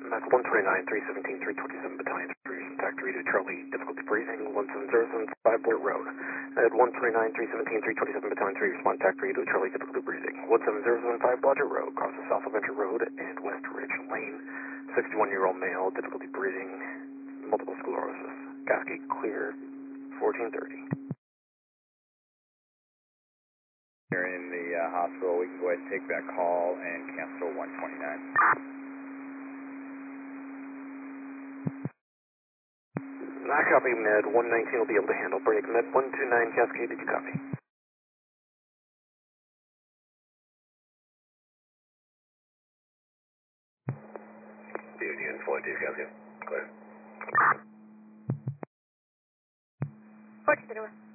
Med 129, 317, 327 Battalion, 3 contact 3 to Charlie, difficulty breathing, 17075 Blurt Road. Med 129, 317, 327 Battalion, 3 respond contact 3 to Charlie, difficulty breathing, 17075 Blodgett Road, crosses south of Venture Road and West Ridge Lane, 61-year-old male, difficulty breathing, multiple sclerosis, Gasket clear, 1430. You're in the hospital, we can go ahead and take that call and cancel 129. Not copy, Med 119 will be able to handle break. Med 129 Cascade, did you copy? Union 42 Cascade, clear. 42.